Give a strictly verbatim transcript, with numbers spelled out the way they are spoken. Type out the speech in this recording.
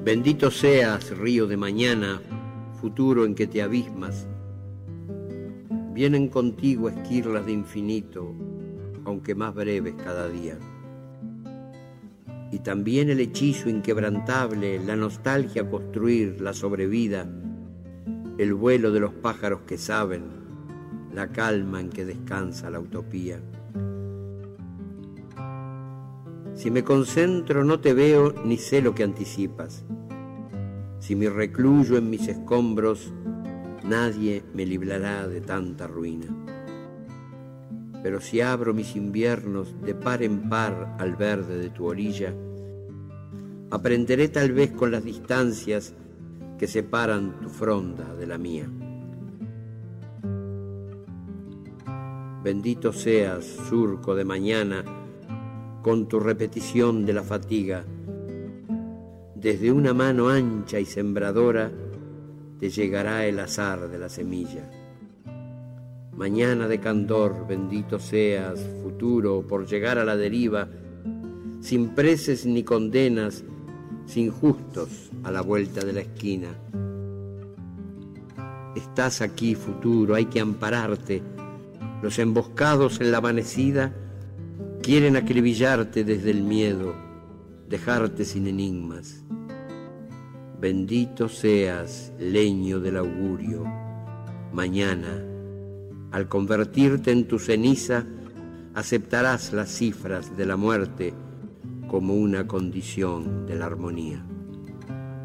Bendito seas, río de mañana, futuro en que te abismas. Vienen contigo esquirlas de infinito, aunque más breves cada día. Y también el hechizo inquebrantable, la nostalgia a construir, la sobrevida, el vuelo de los pájaros que saben, la calma en que descansa la utopía. Si me concentro no te veo ni sé lo que anticipas. Si me recluyo en mis escombros, nadie me librará de tanta ruina. Pero si abro mis inviernos de par en par al verde de tu orilla, aprenderé tal vez con las distancias que separan tu fronda de la mía. Bendito seas, surco de mañana, con tu repetición de la fatiga. Desde una mano ancha y sembradora te llegará el azar de la semilla. Mañana de candor, bendito seas, futuro, por llegar a la deriva, sin preces ni condenas, sin justos a la vuelta de la esquina. Estás aquí, futuro, hay que ampararte. Los emboscados en la amanecida quieren acribillarte desde el miedo, dejarte sin enigmas. Bendito seas, leño del augurio. Mañana, al convertirte en tu ceniza, aceptarás las cifras de la muerte como una condición de la armonía.